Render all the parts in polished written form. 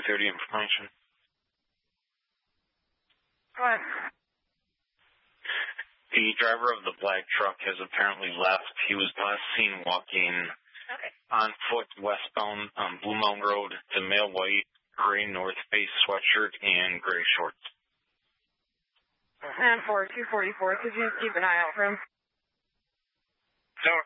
230 information. Go ahead. The driver of the black truck has apparently left. He was last seen walking on foot westbound on Blue Mountain Road. The male white, gray North Face sweatshirt and gray shorts. And for 244, could you keep an eye out for him? Sure.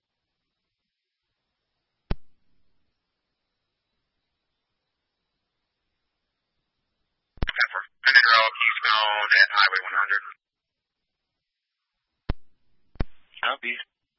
Eastbound at Highway 100. Copy.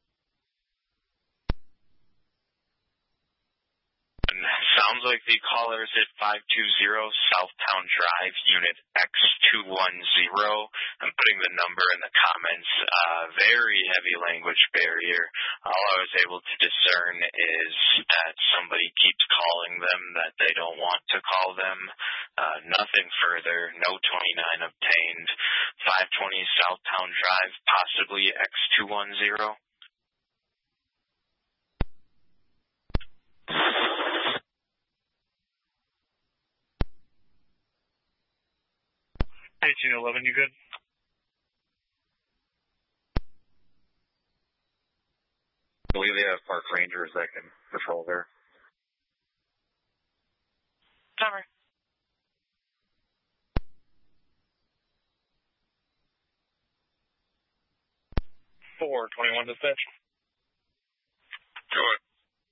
Sounds like the caller is at 520 Southtown Drive, Unit X210. I'm putting the number in the comments. Very heavy language barrier. All I was able to discern is that somebody keeps calling them that they don't want to call them. Nothing further. No 29 obtained. 520 Southtown Drive, possibly X210. Hey, 211, you good? I believe they have park rangers that can patrol there. Cover. 421 dispatch. Go ahead.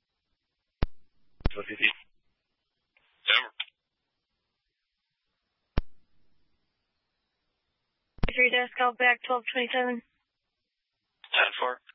What did you? Denver. 3 desk out back 1227. 10-4.